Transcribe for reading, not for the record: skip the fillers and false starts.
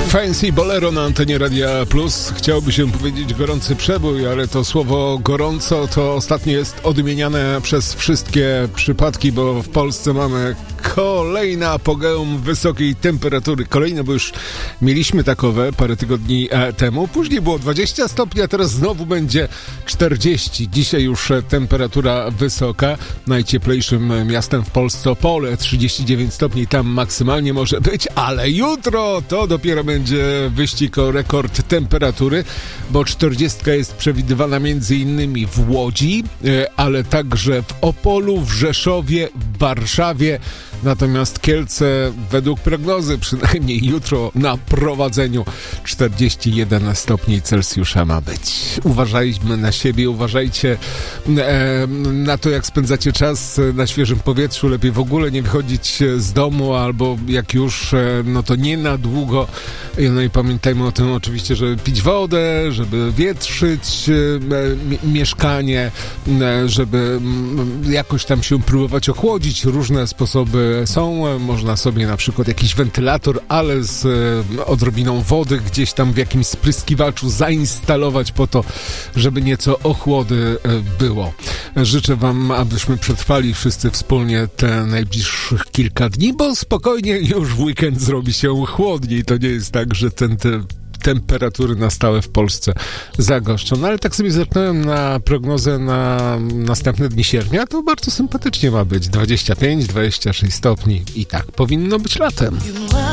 Fancy Bolero na antenie Radia Plus. Chciałoby się powiedzieć gorący przebój, ale to słowo gorąco to ostatnio jest odmieniane przez wszystkie przypadki, bo w Polsce mamy kolejne apogeum wysokiej temperatury. Kolejne, bo już mieliśmy takowe parę tygodni temu. Później było 20 stopni, a teraz znowu będzie 40. Dzisiaj już temperatura wysoka. Najcieplejszym miastem w Polsce Opole, 39 stopni, tam maksymalnie może być, ale jutro to dopiero będzie wyścig o rekord temperatury, bo 40 jest przewidywana między innymi w Łodzi, ale także w Opolu, w Rzeszowie, w Warszawie. Natomiast Kielce według prognozy przynajmniej jutro na prowadzeniu 41 stopni Celsjusza ma być. Uważajmy na siebie, uważajcie na to, jak spędzacie czas na świeżym powietrzu. Lepiej w ogóle nie wychodzić z domu, albo jak już, no to nie na długo. No i pamiętajmy o tym oczywiście, żeby pić wodę, żeby wietrzyć mieszkanie, żeby jakoś tam się próbować ochłodzić. Różne sposoby są. Można sobie na przykład jakiś wentylator, ale z odrobiną wody gdzieś tam w jakimś spryskiwaczu zainstalować po to, żeby nieco ochłody było. Życzę wam, abyśmy przetrwali wszyscy wspólnie te najbliższych kilka dni, bo spokojnie już w weekend zrobi się chłodniej. To nie jest tak, że te temperatury na stałe w Polsce zagoszczą. No ale tak sobie zerknąłem na prognozę na następne dni sierpnia, to bardzo sympatycznie ma być. 25-26 stopni i tak powinno być latem.